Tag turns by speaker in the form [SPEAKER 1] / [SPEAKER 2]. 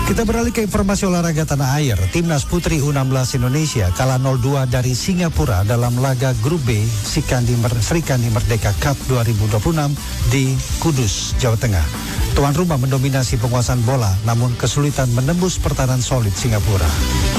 [SPEAKER 1] Kita beralih ke informasi olahraga tanah air. Timnas Putri U16 Indonesia kalah 0-2 dari Singapura dalam laga Grup B Sri Kandi Merdeka Cup 2026 di Kudus, Jawa Tengah. Tuan rumah mendominasi penguasaan bola namun kesulitan menembus pertahanan solid Singapura.